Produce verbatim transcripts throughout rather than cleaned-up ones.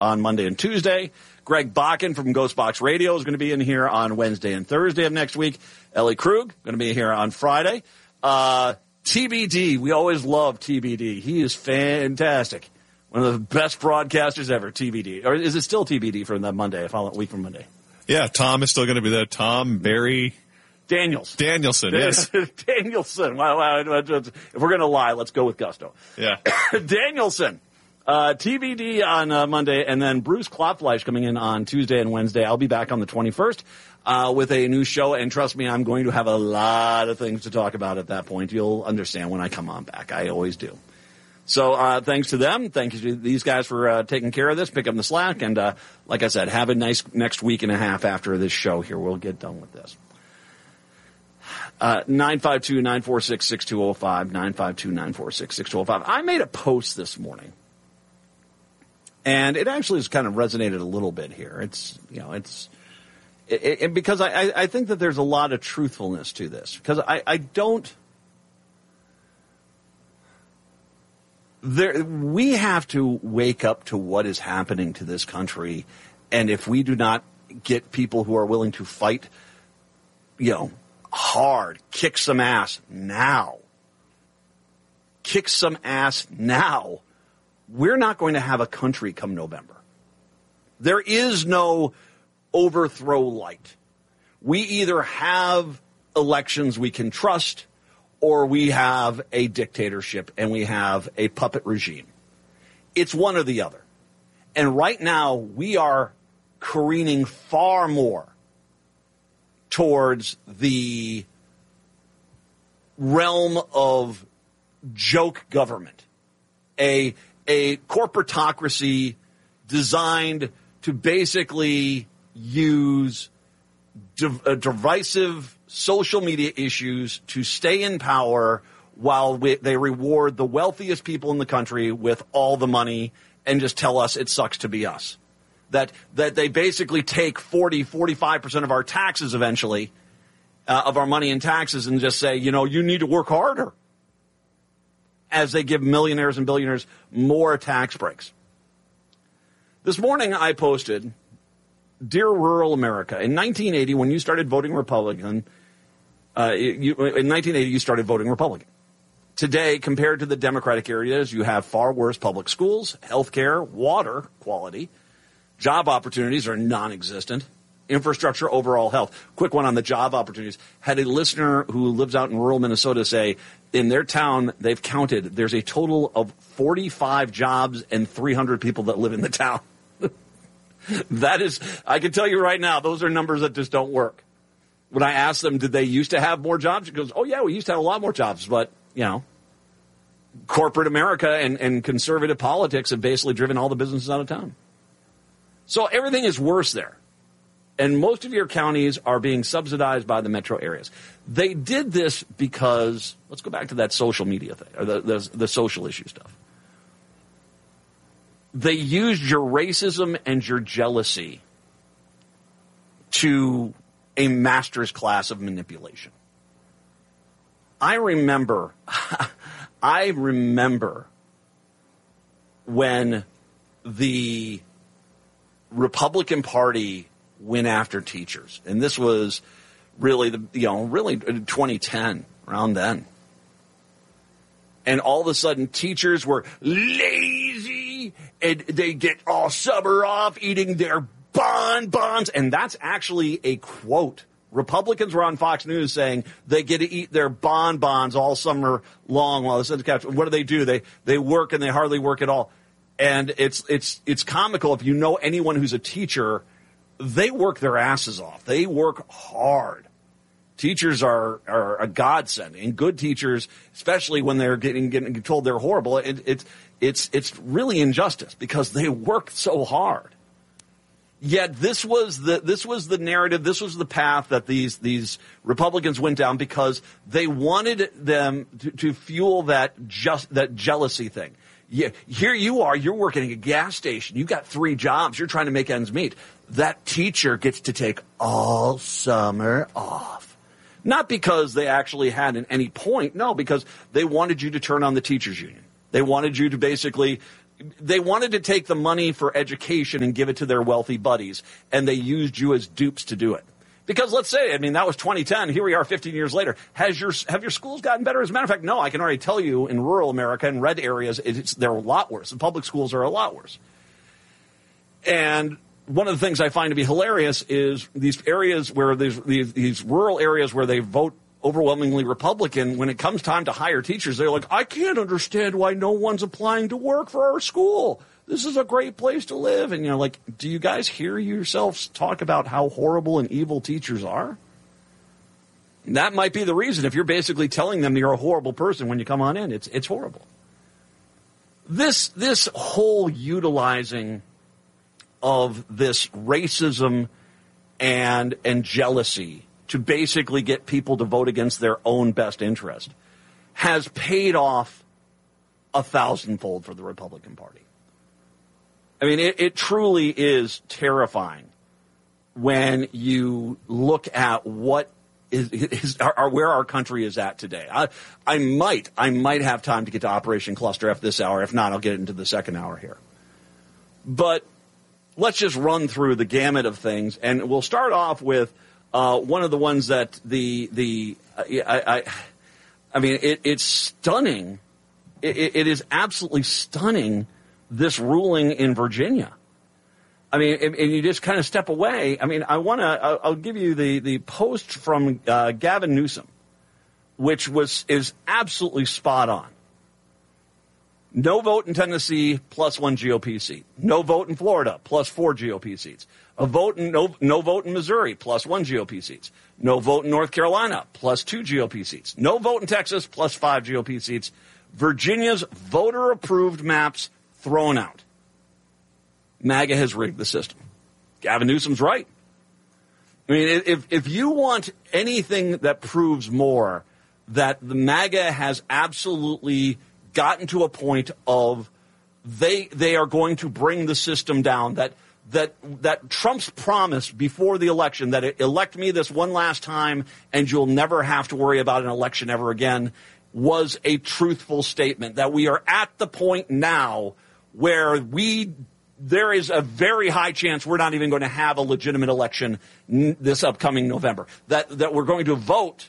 on Monday and Tuesday. Greg Bakken from Ghostbox Radio is going to be in here on Wednesday and Thursday of next week. Ellie Krug going to be here on Friday. Uh, T B D, we always love T B D. He is fantastic. One of the best broadcasters ever, T B D. Or is it still T B D for that Monday, following week from Monday? Yeah, Tom is still going to be there. Tom, Barry. Daniels. Danielson, yes. Danielson. Wow, wow. If we're going to lie, let's go with gusto. Yeah. Danielson. Uh, T B D on uh, Monday, and then Bruce Klopfleisch coming in on Tuesday and Wednesday. I'll be back on the twenty-first uh, with a new show, and trust me, I'm going to have a lot of things to talk about at that point. You'll understand when I come on back. I always do. So uh, thanks to them. Thank you to these guys for uh, taking care of this. Pick up the slack, and uh, like I said, have a nice next week and a half after this show here. We'll get done with this. Uh, nine five two, nine four six, six two zero five, nine five two, nine four six, six two zero five. I made a post this morning. And it actually has kind of resonated a little bit here. It's, you know, it's, it, it, because I, I think that there's a lot of truthfulness to this. Because I, I don't, there, we have to wake up to what is happening to this country. And if we do not get people who are willing to fight, you know, hard, kick some ass now, kick some ass now, we're not going to have a country come November. There is no overthrow light. We either have elections we can trust, or we have a dictatorship and we have a puppet regime. It's one or the other. And right now, we are careening far more towards the realm of joke government. A A corporatocracy designed to basically use div- uh, divisive social media issues to stay in power while we, they reward the wealthiest people in the country with all the money and just tell us it sucks to be us. That that they basically take forty, forty-five percent of our taxes eventually, uh, of our money in taxes, and just say, you know, you need to work harder, as they give millionaires and billionaires more tax breaks. This morning I posted, Dear Rural America, in nineteen eighty, when you started voting Republican, uh, you, in nineteen eighty you started voting Republican. Today, compared to the Democratic areas, you have far worse public schools, health care, water quality, job opportunities are non-existent, infrastructure, overall health. Quick one on the job opportunities. Had a listener who lives out in rural Minnesota say, in their town, they've counted, there's a total of forty-five jobs and three hundred people that live in the town. That is, I can tell you right now, those are numbers that just don't work. When I asked them, did they used to have more jobs? He goes, oh yeah, we used to have a lot more jobs, but, you know, corporate America and, and conservative politics have basically driven all the businesses out of town. So everything is worse there. And most of your counties are being subsidized by the metro areas. They did this because, let's go back to that social media thing, or the, the, the social issue stuff. They used your racism and your jealousy to a master's class of manipulation. I remember, I remember when the Republican Party went after teachers. And this was really, the you know, really twenty ten, around then. And all of a sudden, teachers were lazy, and they get all summer off eating their bonbons. And that's actually a quote. Republicans were on Fox News saying they get to eat their bonbons all summer long while the sun's captured. What do they do? They they work, and they hardly work at all. And it's it's it's comical. If you know anyone who's a teacher, they work their asses off. They work hard. Teachers are, are a godsend, and good teachers, especially when they're getting getting told they're horrible, it, it's it's it's really injustice because they work so hard. Yet this was the this was the narrative, this was the path that these these Republicans went down because they wanted them to, to fuel that just that jealousy thing. Yeah, here you are, you're working at a gas station, you got three jobs, you're trying to make ends meet. That teacher gets to take all summer off. Not because they actually had an, any point, no, because they wanted you to turn on the teachers union. They wanted you to basically they wanted to take the money for education and give it to their wealthy buddies, and they used you as dupes to do it. Because let's say, I mean, that was twenty ten. Here we are fifteen years later. Has your, have your schools gotten better? As a matter of fact, no, I can already tell you in rural America, in red areas, it's, they're a lot worse. The public schools are a lot worse. And one of the things I find to be hilarious is these areas where there's these, these rural areas where they vote overwhelmingly Republican, when it comes time to hire teachers, they're like, I can't understand why no one's applying to work for our school. This is a great place to live. And, you know, like, do you guys hear yourselves talk about how horrible and evil teachers are? And that might be the reason. If you're basically telling them you're a horrible person when you come on in, it's it's horrible. This this whole utilizing of this racism and and jealousy to basically get people to vote against their own best interest has paid off a thousandfold for the Republican Party. I mean, it, it truly is terrifying when you look at what is, is our, where our country is at today. I, I might, I might have time to get to Operation Cluster F this hour. If not, I'll get into the second hour here. But let's just run through the gamut of things, and we'll start off with uh, one of the ones that the the uh, I, I, I mean, it, it's stunning. It, it is absolutely stunning. This ruling in Virginia. I mean, and, and you just kind of step away. I mean, I want to, I'll, I'll give you the, the post from uh, Gavin Newsom, which was, is absolutely spot on. No vote in Tennessee, plus one G O P seat. No vote in Florida, plus four G O P seats. A vote in, no, no vote in Missouri, plus one G O P seats. No vote in North Carolina, plus two G O P seats. No vote in Texas, plus five G O P seats. Virginia's voter-approved maps thrown out. MAGA has rigged the system. Gavin Newsom's right. I mean, if if you want anything that proves more that the MAGA has absolutely gotten to a point of they they are going to bring the system down, that that that Trump's promise before the election that elect me this one last time and you'll never have to worry about an election ever again, was a truthful statement, that we are at the point now where we, there is a very high chance we're not even going to have a legitimate election n- this upcoming November. That that we're going to vote,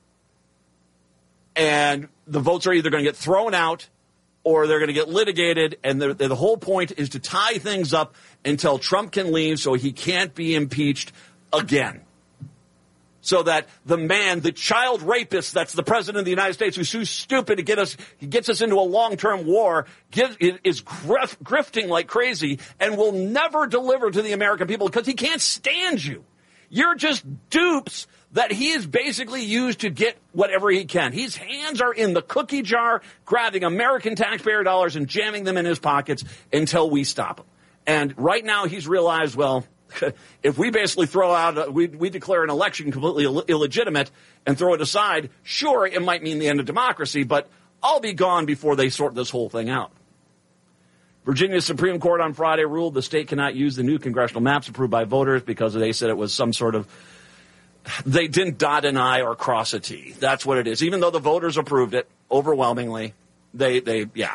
and the votes are either going to get thrown out or they're going to get litigated, and the, the whole point is to tie things up until Trump can leave so he can't be impeached again. So that the man, the child rapist that's the president of the United States, who's so stupid to get us, he gets us into a long-term war, get, is grif, grifting like crazy, and will never deliver to the American people because he can't stand you. You're just dupes that he is basically used to get whatever he can. His hands are in the cookie jar, grabbing American taxpayer dollars and jamming them in his pockets until we stop him. And right now he's realized, well, if we basically throw out, we, we declare an election completely Ill- illegitimate and throw it aside, sure, it might mean the end of democracy, but I'll be gone before they sort this whole thing out. Virginia's Supreme Court on Friday ruled the state cannot use the new congressional maps approved by voters because they said it was some sort of, they didn't dot an I or cross a T. That's what it is. Even though the voters approved it overwhelmingly, they, they, yeah.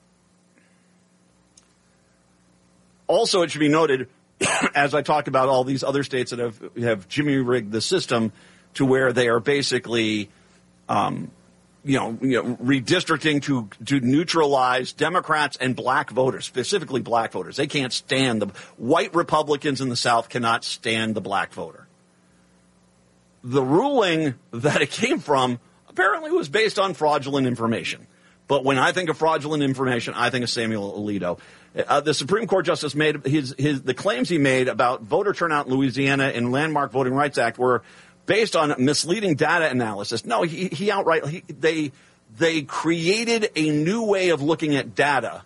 Also, it should be noted, as I talked about all these other states that have, have Jimmy rigged the system to where they are basically, um, you know, you know, redistricting to, to neutralize Democrats and black voters, specifically black voters. They can't stand the white Republicans in the South cannot stand the black voter. The ruling that it came from apparently was based on fraudulent information. But when I think of fraudulent information, I think of Samuel Alito. Uh, the Supreme Court justice made his, his the claims he made about voter turnout in Louisiana and Landmark Voting Rights Act were based on misleading data analysis. No, he, he outright he, they they created a new way of looking at data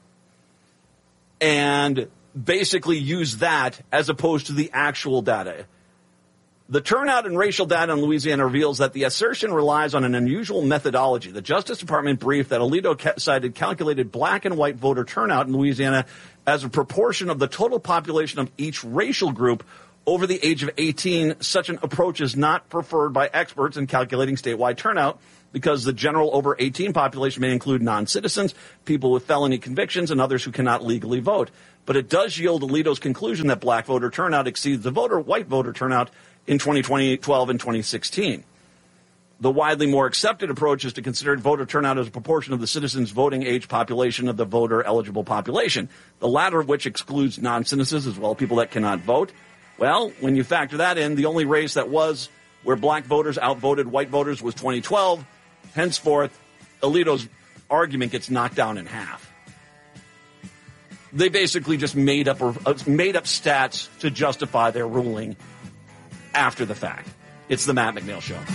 and basically used that as opposed to the actual data. The turnout and racial data in Louisiana reveals that the assertion relies on an unusual methodology. The Justice Department briefed that Alito ca- cited calculated black and white voter turnout in Louisiana as a proportion of the total population of each racial group over the age of eighteen, such an approach is not preferred by experts in calculating statewide turnout because the general over eighteen population may include non-citizens, people with felony convictions, and others who cannot legally vote. But it does yield Alito's conclusion that black voter turnout exceeds the voter white voter turnout in twenty twelve and twenty sixteen. The widely more accepted approach is to consider voter turnout as a proportion of the citizens' voting age population of the voter-eligible population, the latter of which excludes non-citizens as well as people that cannot vote. Well, when you factor that in, the only race that was where black voters outvoted white voters was twenty twelve. Henceforth, Alito's argument gets knocked down in half. They basically just made up made up stats to justify their ruling after the fact. It's the Matt McNeil Show.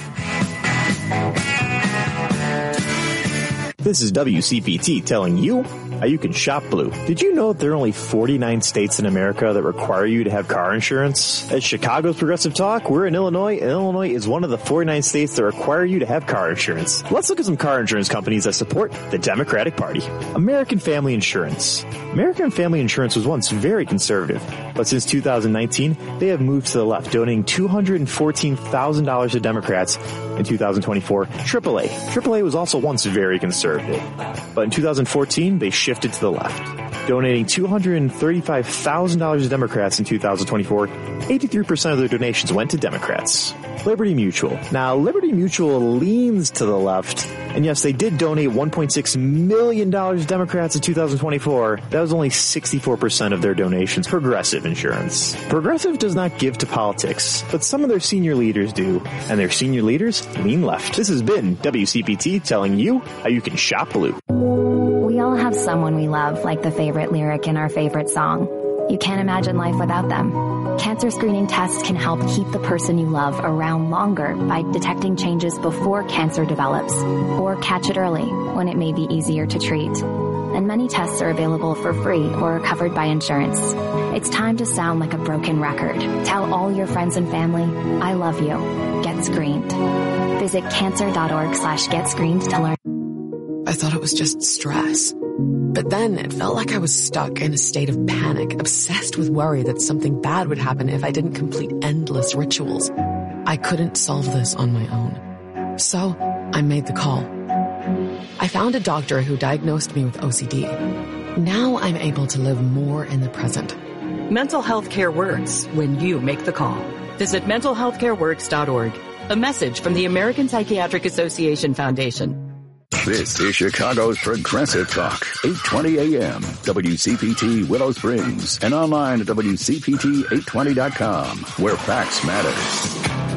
This is W C P T telling you how you can shop blue. Did you know that there are only forty-nine states in America that require you to have car insurance? At Chicago's Progressive Talk, we're in Illinois, and Illinois is one of the forty-nine states that require you to have car insurance. Let's look at some car insurance companies that support the Democratic Party. American Family Insurance. American Family Insurance was once very conservative, but since two thousand nineteen, they have moved to the left, donating two hundred fourteen thousand dollars to Democrats in two thousand twenty-four. triple A. triple A was also once very conservative, but in two thousand fourteen, they shifted to the left, donating two hundred thirty-five thousand dollars to Democrats in two thousand twenty-four. eighty-three percent of their donations went to Democrats. Liberty Mutual. Now, Liberty Mutual leans to the left, and yes, they did donate one point six million dollars to Democrats in two thousand twenty-four. That was only sixty-four percent of their donations. Progressive Insurance. Progressive does not give to politics, but some of their senior leaders do, and their senior leaders lean left. This has been W C P T telling you how you can shop blue. We all have someone we love, like the favorite lyric in our favorite song. You can't imagine life without them. Cancer screening tests can help keep the person you love around longer by detecting changes before cancer develops, or catch it early when it may be easier to treat. And many tests are available for free or are covered by insurance. It's time to sound like a broken record. Tell all your friends and family, I love you. Get screened. Visit cancer.org slash get screened to learn. I thought it was just stress. But then it felt like I was stuck in a state of panic, obsessed with worry that something bad would happen if I didn't complete endless rituals. I couldn't solve this on my own. So I made the call. I found a doctor who diagnosed me with O C D. Now I'm able to live more in the present. Mental health care works when you make the call. Visit mental health care works dot org. A message from the American Psychiatric Association Foundation. This is Chicago's Progressive Talk, eight twenty A M, W C P T Willow Springs, and online at W C P T eight twenty dot com, where facts matter.